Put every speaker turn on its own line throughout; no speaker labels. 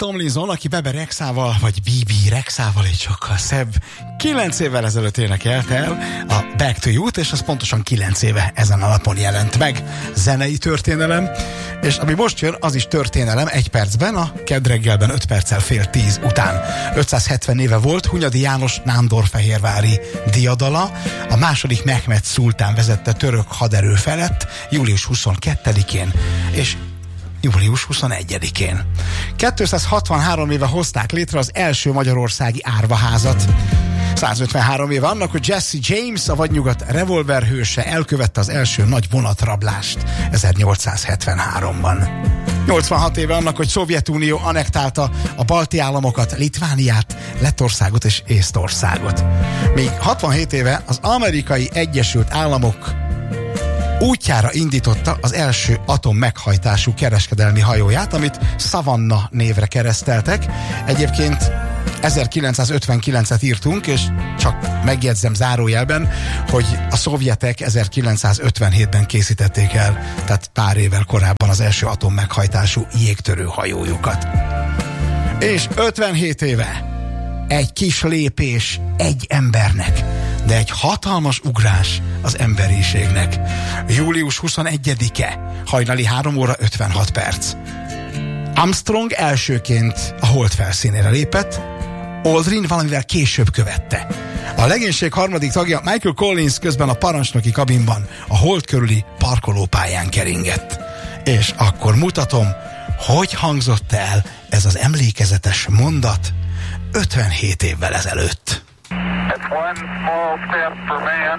Tomlinson, aki Bebe Rexával, vagy BB Rexával egy sokkal szebb, 9 évvel ezelőtt énekelte el a Back to You-t, és az pontosan 9 éve ezen a napon jelent meg. Zenei történelem, és ami most jön, az is történelem 1 percben, a Kedd reggelben 5 perccel fél 10 után. 570 éve volt Hunyadi János nándorfehérvári diadala, a második Mehmed szultán vezette török haderő felett július 22-én, és július 21-én. 263 éve hozták létre az első magyarországi árvaházat. 153 éve annak, hogy Jesse James, a vadnyugat revolverhőse elkövette az első nagy vonatrablást 1873-ban. 86 éve annak, hogy Szovjetunió annektálta a balti államokat, Litvániát, Lettországot és Észtországot. Míg 67 éve az Amerikai Egyesült Államok útjára indította az első atommeghajtású kereskedelmi hajóját, amit Savannah névre kereszteltek. Egyébként 1959-et írtunk, és csak megjegyzem zárójelben, hogy a szovjetek 1957-ben készítették el, tehát pár évvel korábban az első atommeghajtású jégtörő hajójukat. És 57 éve egy kis lépés egy embernek, de egy hatalmas ugrás az emberiségnek. Július 21-e, hajnali 3 óra 56 perc. Armstrong elsőként a hold felszínére lépett, Aldrin valamivel később követte. A legénység harmadik tagja, Michael Collins, közben a parancsnoki kabinban a hold körüli parkolópályán keringett. És akkor mutatom, hogy hangzott el ez az emlékezetes mondat 57 évvel ezelőtt.
It's one small step for man,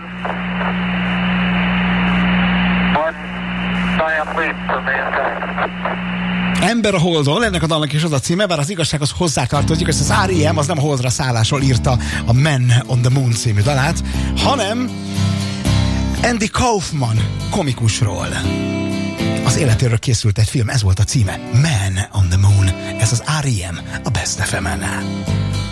one giant leap for mankind.
Ember a Holdon, ennek a dalnak is az a címe, bár az igazsághoz hozzátartozik, hogy az R.E.M. az nem a Holdra szállásról írta a Man on the Moon című dalát, hanem Andy Kaufman komikusról. Az életéről készült egy film, ez volt a címe, Man on the Moon. Ez az R.E.M. a Best FM-en.